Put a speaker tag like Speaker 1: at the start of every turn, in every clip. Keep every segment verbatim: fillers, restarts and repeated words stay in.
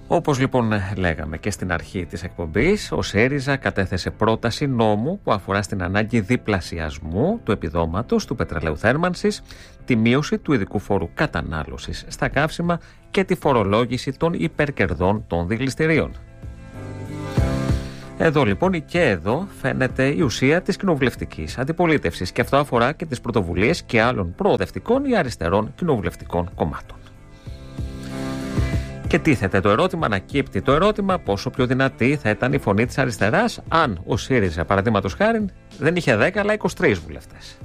Speaker 1: Όπως λοιπόν λέγαμε και στην αρχή της εκπομπής, ο ΣΥΡΙΖΑ κατέθεσε πρόταση νόμου που αφορά στην ανάγκη διπλασιασμού του επιδόματος του πετρελαίου θέρμανσης, τη μείωση του ειδικού φόρου κατανάλωσης στα καύσιμα και τη φορολόγηση των υπερκερδών των δηληστηρίων. Εδώ λοιπόν και εδώ φαίνεται η ουσία της κοινοβουλευτικής αντιπολίτευσης και αυτό αφορά και τις πρωτοβουλίες και άλλων προοδευτικών ή αριστερών κοινοβουλευτικών κομμάτων. Και τίθεται το ερώτημα, ανακύπτει το ερώτημα πόσο πιο δυνατή θα ήταν η φωνή της αριστεράς αν ο ΣΥΡΙΖΑ, παραδείγματος χάριν, δεν είχε δέκα αλλά είκοσι τρεις βουλευτές.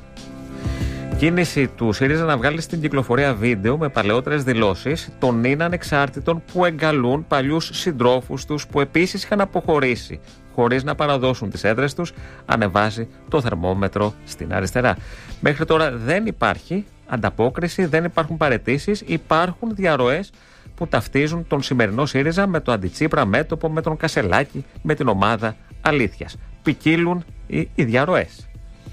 Speaker 1: Κίνηση του ΣΥΡΙΖΑ να βγάλει στην κυκλοφορία βίντεο με παλαιότερες δηλώσεις των νυν ανεξάρτητων που εγκαλούν παλιούς συντρόφους τους που επίσης είχαν αποχωρήσει χωρίς να παραδώσουν τις έδρες τους, ανεβάζει το θερμόμετρο στην αριστερά. Μέχρι τώρα δεν υπάρχει ανταπόκριση, δεν υπάρχουν παραιτήσεις, υπάρχουν διαρροές που ταυτίζουν τον σημερινό ΣΥΡΙΖΑ με το αντιτσίπρα μέτωπο, με τον Κασελάκη, με την ομάδα αλήθειας. Ποικίλουν οι, οι διαρροές.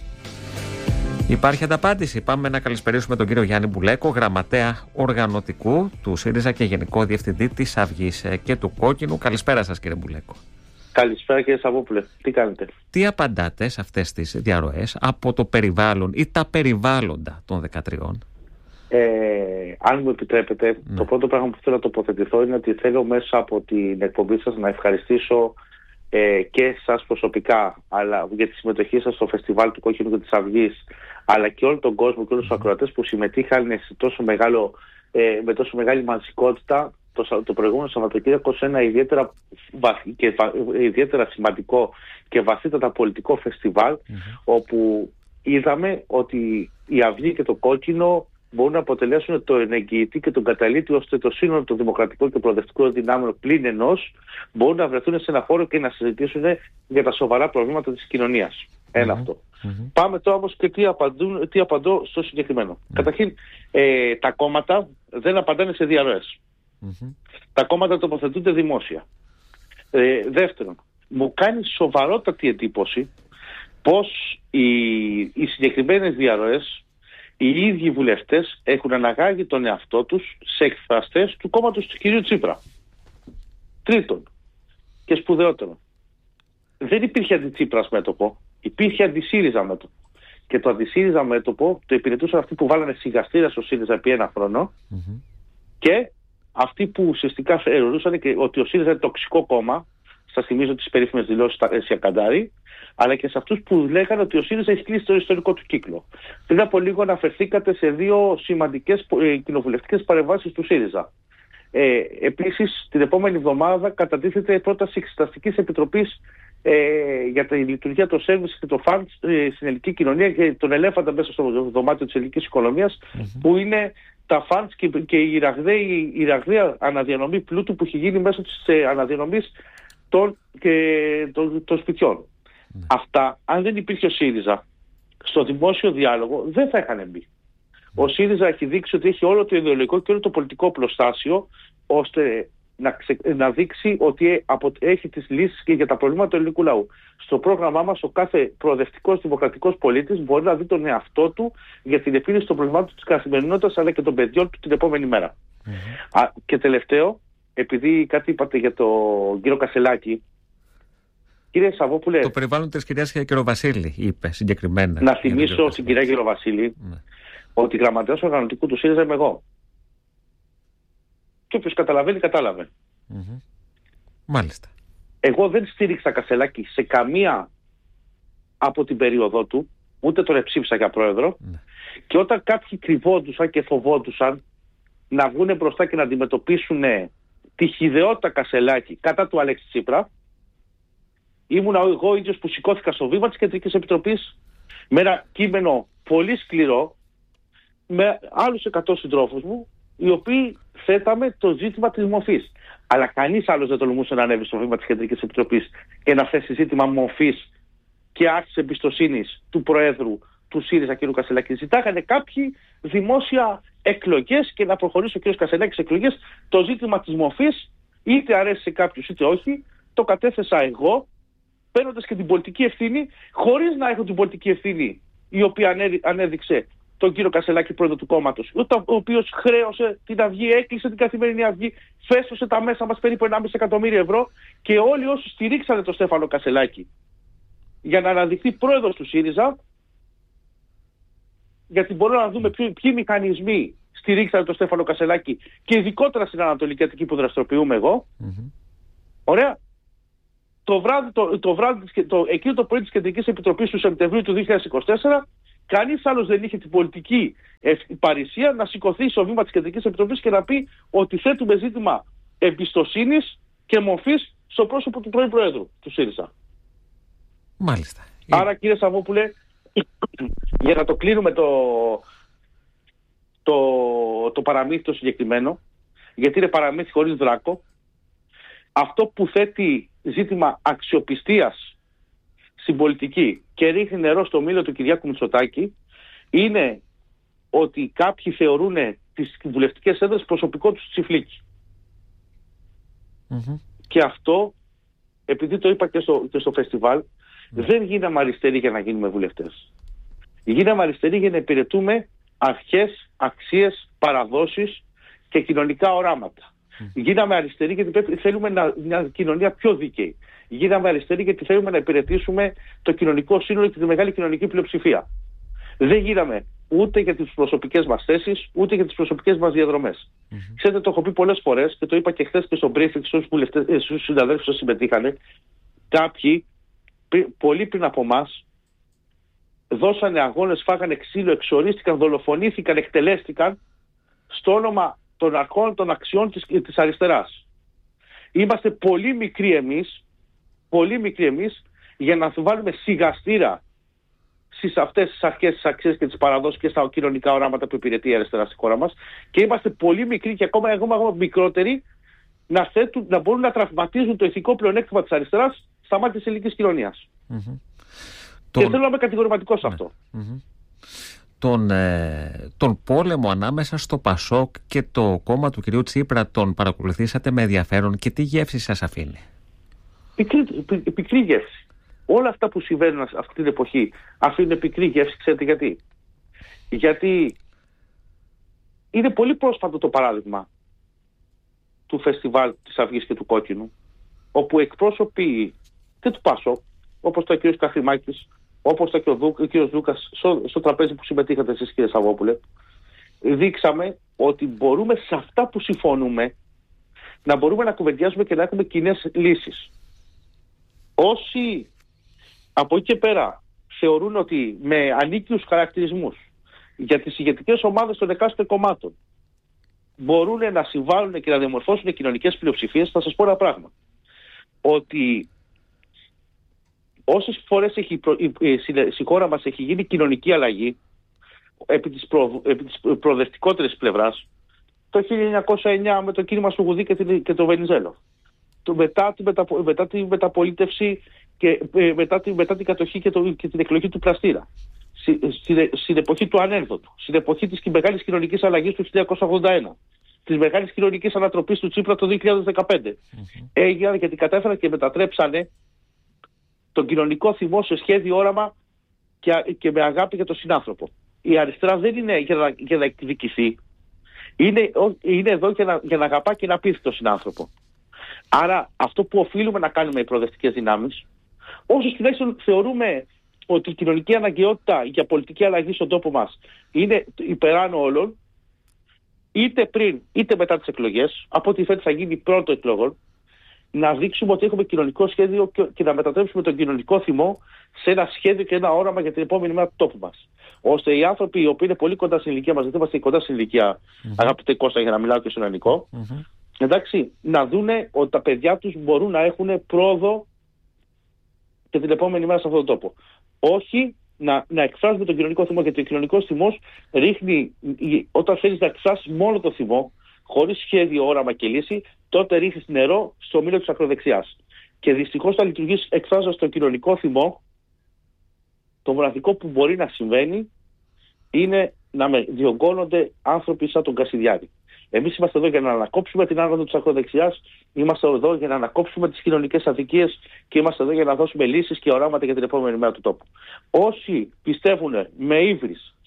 Speaker 1: Υπάρχει ανταπάντηση. Πάμε να καλησπερίσουμε τον κύριο Γιάννη Μπουλέκο, γραμματέα οργανωτικού του ΣΥΡΙΖΑ και γενικό διευθυντή της Αυγής και του Κόκκινου. Καλησπέρα σας, κύριε Μπουλέκο.
Speaker 2: Καλησπέρα, κύριε Σαββόπουλε. Τι κάνετε?
Speaker 1: Τι απαντάτε σε αυτές τις διαρροές από το περιβάλλον ή τα περιβάλλοντα των δεκατριών?
Speaker 2: Ε, αν μου επιτρέπετε, ναι. Το πρώτο πράγμα που θέλω να τοποθετηθώ είναι ότι θέλω μέσα από την εκπομπή σας να ευχαριστήσω ε, και εσάς προσωπικά αλλά για τη συμμετοχή σας στο φεστιβάλ του Κόκκινου και της Αυγής, αλλά και όλο τον κόσμο και όλους τους ακροατές που συμμετείχαν σε τόσο μεγάλο, ε, με τόσο μεγάλη μαζικότητα το, το προηγούμενο Σαββατοκύριακο σε ένα ιδιαίτερα, και, ιδιαίτερα σημαντικό και βαθύτατα πολιτικό φεστιβάλ, mm-hmm. όπου είδαμε ότι η Αυγή και το Κόκκινο μπορούν να αποτελέσουν το ενεγγυητή και τον καταλήτη ώστε το σύνολο των δημοκρατικών και προοδευτικών δυνάμεων πλην ενός μπορούν να βρεθούν σε ένα χώρο και να συζητήσουν για τα σοβαρά προβλήματα της κοινωνίας. Ένα mm-hmm. αυτό. Mm-hmm. Πάμε τώρα όμως και τι, απαντούν, τι απαντώ στο συγκεκριμένο. Mm-hmm. Καταρχήν, ε, τα κόμματα δεν απαντάνε σε διαρροές. Mm-hmm. Τα κόμματα τοποθετούνται δημόσια. Ε, δεύτερον, μου κάνει σοβαρότατη εντύπωση πως οι, οι συγκεκριμένες διαρροές, οι ίδιοι βουλευτές έχουν αναγάγει τον εαυτό τους σε εκφραστές του κόμματος του κυρίου Τσίπρα. Τρίτον και σπουδαιότερο, δεν υπήρχε αντιτσίπρας μέτωπο, υπήρχε αντισύριζα μέτωπο. Και το αντισύριζα μέτωπο το υπηρετούσαν αυτοί που βάλανε σιγαστήρα στο ΣΥΡΙΖΑ επί ένα χρόνο mm-hmm. και αυτοί που ουσιαστικά θεωρούσαν ότι ο ΣΥΡΙΖΑ είναι τοξικό κόμμα. Σας θυμίζω τις περίφημες δηλώσεις στα Έσια Καντάρη, αλλά και σε αυτούς που λέγανε ότι ο ΣΥΡΙΖΑ έχει κλείσει το ιστορικό του κύκλο. Πριν από λίγο αναφερθήκατε σε δύο σημαντικές ε, κοινοβουλευτικές παρεμβάσεις του ΣΥΡΙΖΑ. Ε, επίσης, την επόμενη εβδομάδα κατατίθεται πρόταση εξεταστικής επιτροπής ε, για τη λειτουργία των σέρβις και το φαντ ε, στην ελληνική κοινωνία και τον ελέφαντα μέσα στο δωμάτιο της ελληνικής οικονομίας, mm-hmm. που είναι τα φαντς και, και η ραγδαία αναδιανομή πλούτου που έχει γίνει μέσω της ε, αναδιανομής των, και, των, των σπιτιών. Ναι. Αυτά, αν δεν υπήρχε ο ΣΥΡΙΖΑ στο δημόσιο διάλογο, δεν θα είχαν μπει. Ναι. Ο ΣΥΡΙΖΑ έχει δείξει ότι έχει όλο το ιδεολογικό και όλο το πολιτικό πλωστάσιο ώστε να, ξε, να δείξει ότι απο, έχει τις λύσεις και για τα προβλήματα του ελληνικού λαού. Στο πρόγραμμά μας, ο κάθε προοδευτικός δημοκρατικός πολίτης μπορεί να δει τον εαυτό του για την επίλυση των προβλημάτων της καθημερινότητας αλλά και των παιδιών του την επόμενη μέρα. Mm-hmm. Α, και τελευταίο, επειδή κάτι είπατε για τον κύριο Κασελάκη, κύριε Σαββόπουλε,
Speaker 1: το περιβάλλον της κυρίας Γεροβασίλη είπε συγκεκριμένα.
Speaker 2: Να θυμίσω στην κυρία Γεροβασίλη mm. ότι γραμματέας οργανωτικού του ΣΥΡΙΖΑ είμαι εγώ. Και όποιος καταλαβαίνει, κατάλαβε.
Speaker 1: Mm-hmm. Μάλιστα.
Speaker 2: Εγώ δεν στήριξα Κασελάκη σε καμία από την περίοδό του, ούτε τον εψήφισα για πρόεδρο. Mm. Και όταν κάποιοι κρυβόντουσαν και φοβόντουσαν να βγουν μπροστά και να αντιμετωπίσουν τη χυδαιότητα Κασελάκη κατά του Αλέξη Τσίπρα, ήμουν εγώ ίδιος που σηκώθηκα στο βήμα της Κεντρικής Επιτροπής με ένα κείμενο πολύ σκληρό με άλλους εκατό συντρόφους μου, οι οποίοι θέταμε το ζήτημα της μορφής. Αλλά κανείς άλλος δεν τολμούσε να ανέβει στο βήμα της Κεντρικής Επιτροπής και να θέσει ζήτημα μορφής και άξης εμπιστοσύνης του Προέδρου του ΣΥΡΙΖΑ κ. Κασελάκη. Ζητάγανε κάποιοι δημόσια εκλογές και να προχωρήσει ο κ. Κασελάκης σε εκλογές. Το ζήτημα της μορφής, είτε αρέσει σε κάποιους είτε όχι, το κατέθεσα εγώ, παίρνοντας και την πολιτική ευθύνη, χωρίς να έχω την πολιτική ευθύνη η οποία ανέδειξε τον κύριο Κασελάκη, πρόεδρο του κόμματος, ο οποίος χρέωσε την Αυγή, έκλεισε την Καθημερινή Αυγή, φέσωσε τα μέσα μας περίπου ενάμιση εκατομμύρια ευρώ, και όλοι όσοι στηρίξανε τον Στέφανο Κασελάκη για να αναδειχθεί πρόεδρος του ΣΥΡΙΖΑ, γιατί μπορούμε να δούμε ποιοι, ποιοι μηχανισμοί στηρίξανε τον Στέφανο Κασελάκη, και ειδικότερα στην Ανατολική Αττική που δραστηριοποιούμε εγώ. Mm-hmm. Ωραία. Το βράδυ, το, το βράδυ, το, εκείνο το πρωί της Κεντρικής Επιτροπής του Σεπτεμβρίου του δύο χιλιάδες είκοσι τέσσερα, κανείς άλλος δεν είχε την πολιτική παρησία να σηκωθεί στο βήμα της Κεντρικής Επιτροπής και να πει ότι θέτουμε ζήτημα εμπιστοσύνης και μορφής στο πρόσωπο του πρώην Προέδρου του ΣΥΡΙΖΑ.
Speaker 1: Μάλιστα.
Speaker 2: Άρα, κύριε Σαββόπουλε, για να το κλείνουμε το, το, το παραμύθι το συγκεκριμένο, γιατί είναι παραμύθι χωρίς δράκο, αυτό που θέτει ζήτημα αξιοπιστίας στην πολιτική και ρίχνει νερό στο μήλο του Κυριάκου Μητσοτάκη, είναι ότι κάποιοι θεωρούν τις βουλευτικές έδρες προσωπικό τους τσιφλίκι. Mm-hmm. Και αυτό, επειδή το είπα και στο, και στο φεστιβάλ, mm-hmm. δεν γίναμε αριστεροί για να γίνουμε βουλευτές. Γίναμε αριστεροί για να υπηρετούμε αρχές, αξίες, παραδόσεις και κοινωνικά οράματα. Mm. Γίναμε αριστεροί γιατί θέλουμε να, μια κοινωνία πιο δίκαιη. Γίναμε αριστεροί γιατί θέλουμε να υπηρετήσουμε το κοινωνικό σύνολο και τη μεγάλη κοινωνική πλειοψηφία. Δεν γίναμε ούτε για τις προσωπικές μας θέσεις, ούτε για τις προσωπικές μας διαδρομές. Mm-hmm. Ξέρετε, το έχω πει πολλές φορές και το είπα και χθες και στο briefing στους συναδέλφους που συμμετείχανε. Κάποιοι, πολύ πριν από εμάς, δώσανε αγώνες, φάγανε ξύλο, εξορίστηκαν, δολοφονήθηκαν, εκτελέστηκαν στο όνομα των αρχών, των αξιών της, της αριστεράς. Είμαστε πολύ μικροί εμείς, πολύ μικροί εμείς, για να βάλουμε σιγαστήρα στις αυτές τις αρχές, τις αξίες και τις παραδόσεις και στα κοινωνικά οράματα που υπηρετεί η αριστερά στη χώρα μας, και είμαστε πολύ μικροί και ακόμα, ακόμα, ακόμα μικρότεροι να, θέτουν, να μπορούν να τραυματίζουν το ηθικό πλεονέκτημα της αριστεράς στα μάτια της ελληνικής κοινωνίας. Mm-hmm. Και τον... θέλω να είμαι κατηγορηματικός σε ναι. αυτό.
Speaker 1: Mm-hmm. Τον, ε, τον πόλεμο ανάμεσα στο ΠΑΣΟΚ και το κόμμα του κυρίου Τσίπρα τον παρακολουθήσατε με ενδιαφέρον, και τι γεύση σας αφήνει?
Speaker 2: Πικρή, πι, πικρή γεύση. Όλα αυτά που συμβαίνουν αυτή την εποχή αφήνουν πικρή γεύση. Ξέρετε γιατί? Γιατί είναι πολύ πρόσφατο το παράδειγμα του φεστιβάλ της Αυγής και του Κόκκινου, όπου εκπρόσωποι και του ΠΑΣΟΚ, όπως το κ. Καθημάκης, όπως το και ο, Δου, ο κ. Δούκας, στο, στο τραπέζι που συμμετείχατε εσείς, κύριε Σαββόπουλε, δείξαμε ότι μπορούμε σε αυτά που συμφωνούμε να μπορούμε να κουβεντιάζουμε και να έχουμε κοινές λύσεις. Όσοι από εκεί και πέρα θεωρούν ότι με ανίκιους χαρακτηρισμούς για τις ηγετικές ομάδες των εκάστοτε κομμάτων μπορούν να συμβάλλουν και να διαμορφώσουν κοινωνικές πλειοψηφίες, θα σας πω ένα πράγμα. Ότι όσες φορές έχει, στη χώρα μας έχει γίνει κοινωνική αλλαγή επί της, προ, επί της προοδευτικότερης πλευράς, το χίλια εννιακόσια εννιά με το κίνημα Σουγουδί και, την, και το Βενιζέλο, το, μετά, την μεταπο, μετά την μεταπολίτευση και ε, μετά, την, μετά την κατοχή και, το, και την εκλογή του Πλαστήρα, στην, στην εποχή του ανέκδοτου, στην εποχή της μεγάλης κοινωνικής αλλαγής του χίλια εννιακόσια ογδόντα ένα, της μεγάλης κοινωνικής ανατροπής του Τσίπρα το δύο χιλιάδες δεκαπέντε. Mm-hmm. Έγιναν γιατί κατέφεραν και μετατρέψανε τον κοινωνικό θυμό σε σχέδιο, όραμα και, και με αγάπη για τον συνάνθρωπο. Η αριστερά δεν είναι για να, για να εκδικηθεί. Είναι, είναι εδώ για να, για να αγαπά και να πείθει τον συνάνθρωπο. Άρα αυτό που οφείλουμε να κάνουμε οι προοδευτικές δυνάμεις, όσους τουλάχιστον θεωρούμε ότι η κοινωνική αναγκαιότητα για πολιτική αλλαγή στον τόπο μας είναι υπεράνω όλων, είτε πριν είτε μετά τις εκλογές, από ό,τι φαίνεται θα γίνει πρώτο εκλογών, να δείξουμε ότι έχουμε κοινωνικό σχέδιο και να μετατρέψουμε τον κοινωνικό θυμό σε ένα σχέδιο και ένα όραμα για την επόμενη μέρα του τόπου μας. Ώστε οι άνθρωποι οι οποίοι είναι πολύ κοντά στην ηλικία μας, γιατί είμαστε κοντά στην ηλικία, mm-hmm. αγαπητέ Κώστα, για να μιλάω και στον ελληνικό, mm-hmm. εντάξει, να δούνε ότι τα παιδιά τους μπορούν να έχουν πρόοδο και την επόμενη μέρα σε αυτόν τον τόπο. Όχι να, να εκφράζουμε τον κοινωνικό θυμό, γιατί ο κοινωνικός θυμός ρίχνει, όταν θέλεις να εκφράσεις μόνο το θυμό, χωρίς σχέδιο, όραμα και λύση, τότε ρίχνεις νερό στο μήλο της ακροδεξιάς. Και δυστυχώς θα λειτουργείς εκφράζοντας τον κοινωνικό θυμό. Το μοναδικό που μπορεί να συμβαίνει είναι να διωγγώνονται άνθρωποι σαν τον Κασιδιάρη. Εμείς είμαστε εδώ για να ανακόψουμε την άνοδο της ακροδεξιάς, είμαστε εδώ για να ανακόψουμε τις κοινωνικές αδικίες και είμαστε εδώ για να δώσουμε λύσεις και οράματα για την επόμενη μέρα του τόπου. Όσοι πιστεύουν με ύβρις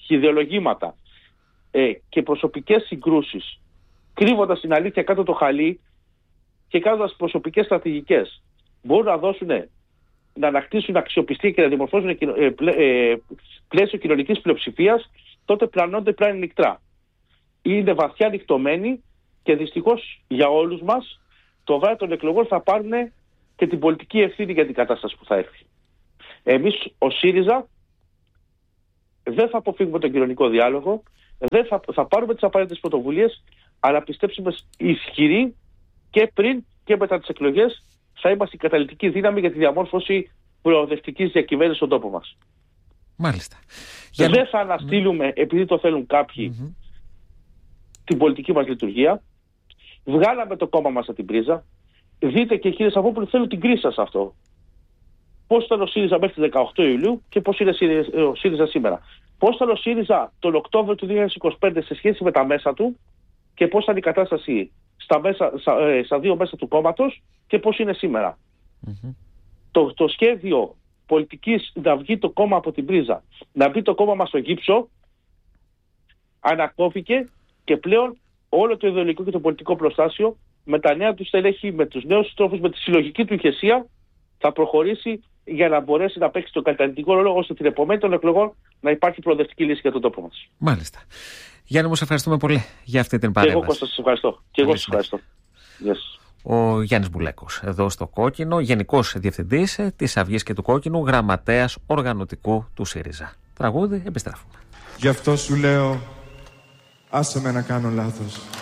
Speaker 2: ιδεολογήματα ε, και προσωπικές συγκρούσεις, κρύβοντας την αλήθεια κάτω το χαλί και κάνοντας προσωπικές στρατηγικές, μπορούν να δώσουν, να ανακτήσουν αξιοπιστία και να δημορφώσουν ε, πλαί, ε, πλαίσιο κοινωνικής πλειοψηφίας, τότε πλανώνται πλάνη νυχτρά. Είναι βαθιά νυχτωμένοι και δυστυχώς για όλους μας το βράδυ των εκλογών θα πάρουν και την πολιτική ευθύνη για την κατάσταση που θα έρθει. Εμείς ο ΣΥΡΙΖΑ δεν θα αποφύγουμε τον κοινωνικό διάλογο, δεν θα, θα πάρουμε τις απαραίτητες πρωτοβουλίες, αλλά πιστέψουμε ισχυροί και πριν και μετά τις εκλογές θα είμαστε η καταλυτική δύναμη για τη διαμόρφωση προοδευτικής διακυβέρνησης στον τόπο μας.
Speaker 1: Μάλιστα.
Speaker 2: Δεν για... θα αναστείλουμε, mm. επειδή το θέλουν κάποιοι, mm-hmm. την πολιτική μας λειτουργία. Βγάλαμε το κόμμα μας από την πρίζα. Δείτε και κύριε Σαββόπουλο, θέλω την κρίση σας αυτό. Πώς ήταν ο ΣΥΡΙΖΑ μέχρι τις δεκαοκτώ Ιουλίου και πώς είναι ο ΣΥΡΙΖΑ σήμερα. Πώς ήταν ο ΣΥΡΙΖΑ τον Οκτώβριο του δύο χιλιάδες είκοσι πέντε σε σχέση με τα μέσα του και πώς ήταν η κατάσταση στα, μέσα, στα, στα δύο μέσα του κόμματος και πώς είναι σήμερα. Mm-hmm. Το, το σχέδιο πολιτικής να βγει το κόμμα από την πρίζα, να μπει το κόμμα μας στο γύψο, ανακόπηκε και πλέον όλο το ιδεολογικό και το πολιτικό προστάσιο με τα νέα του στελέχη, με τους νέους τρόπους, με τη συλλογική του ηγεσία θα προχωρήσει για να μπορέσει να παίξει τον καταλυτικό ρόλο ώστε την επομένη των εκλογών να υπάρχει προοδευτική λύση για τον τόπο μας.
Speaker 1: Μάλιστα. Γιάννη μου, σε ευχαριστούμε πολύ για αυτή την παρέμβαση.
Speaker 2: Και εγώ Κώστα, σας ευχαριστώ. Και εγώ σας ευχαριστώ. Yes.
Speaker 1: Ο Γιάννης Μπουλέκος, εδώ στο Κόκκινο, Γενικός Διευθυντής της Αυγής και του Κόκκινου, Γραμματέας Οργανωτικού του ΣΥΡΙΖΑ. Τραγούδι, επιστρέφουμε.
Speaker 3: Γι' αυτό σου λέω, άσε με να κάνω λάθος.